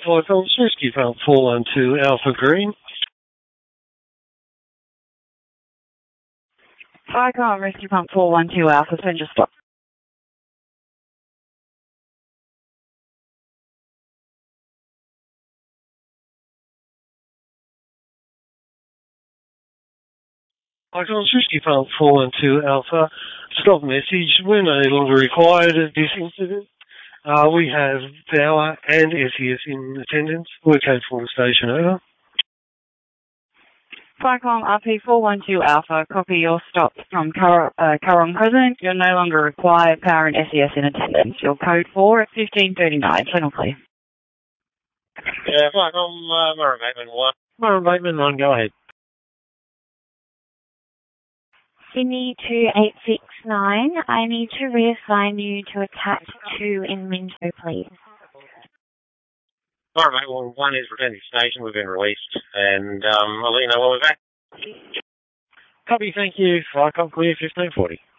Flycom Rescue Pump 412 Alpha Green. Flycom Rescue Pump 412 Alpha, send your stop. Flycom Rescue Pump 412 Alpha, stop message. We're no longer required at this incident. We have Bauer and SES in attendance. We're code for the station, over. Flycom RP 412 Alpha, copy your stop from Currong Crescent. You're no longer required. Power and SES in attendance. Your code 4 at 1539. Channel clear. Yeah, Flycom Murray Bateman 1. Murray Bateman 1, go ahead. Sydney 2869, I need to reassign you to a Cat 2 in Minto, please. All right, well, 1 is returning to station. We've been released, and I'll let you know when we're back. Copy, thank you. Flycom clear 1540.